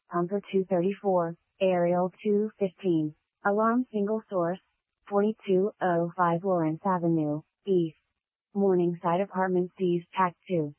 Pumper 234, Aerial 215. Alarm single source, 4205 Lawrence Avenue, East. Morningside Apartments seized Pack 2.